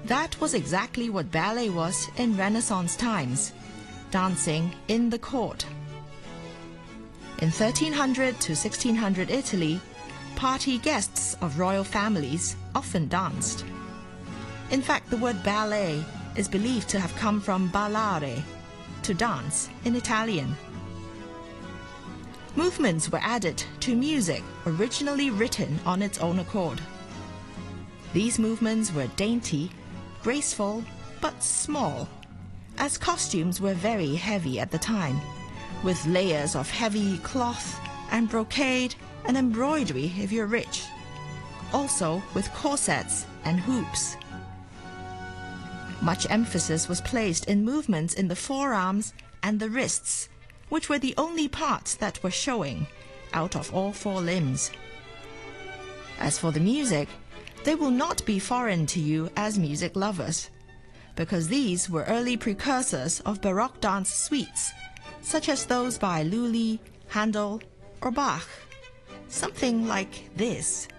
That was exactly what ballet was in Renaissance times, dancing in the court. In 1300 to 1600 Italy, party guests of royal families often danced. In fact, the word ballet is believed to have come from ballare, to dance, in Italian. Movements were added to music originally written on its own accord. These movements were dainty, graceful, but small, as costumes were very heavy at the time, with layers of heavy cloth and brocade and embroidery if you're rich, also with corsets and hoops. Much emphasis was placed in movements in the forearms and the wrists, which were the only parts that were showing out of all four limbs. As for the music, they will not be foreign to you as music lovers, because these were early precursors of Baroque dance suites, such as those by Lully, Handel, or Bach. Something like this.